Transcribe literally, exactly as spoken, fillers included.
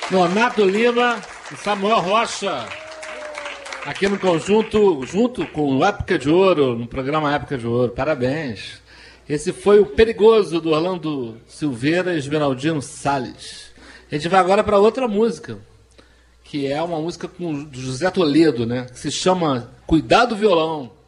Nonato Lima e Samuel Rocha, aqui no conjunto, junto com o Época de Ouro, no programa Época de Ouro. Parabéns. Esse foi o Perigoso, do Orlando Silveira e Esmeraldino Salles. A gente vai agora para outra música, que é uma música com, do José Toledo, né? Que se chama Cuidado Violão.